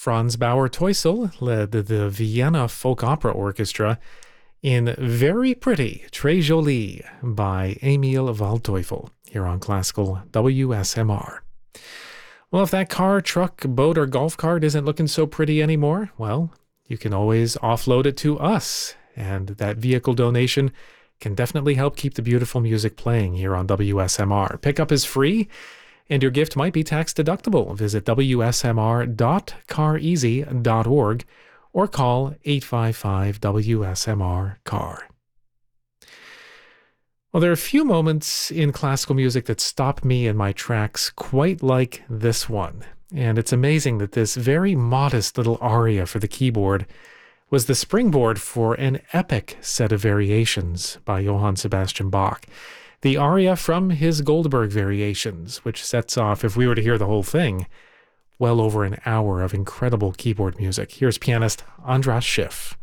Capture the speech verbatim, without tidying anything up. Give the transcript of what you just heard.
Franz Bauer Teusel led the Vienna Folk Opera Orchestra in Very Pretty, Très Jolie by Emil Waldteufel here on Classical W S M R. Well, if that car, truck, boat, or golf cart isn't looking so pretty anymore, well, you can always offload it to us, and that vehicle donation can definitely help keep the beautiful music playing here on W S M R. Pickup is free, and your gift might be tax deductible. Visit W S M R dot car easy dot org or call eight five five W S M R C A R. Well, there are a few moments in classical music that stop me in my tracks, quite like this one. And it's amazing that this very modest little aria for the keyboard was the springboard for an epic set of variations by Johann Sebastian Bach. The aria from his Goldberg Variations, which sets off, if we were to hear the whole thing, well over an hour of incredible keyboard music. Here's pianist Andras Schiff.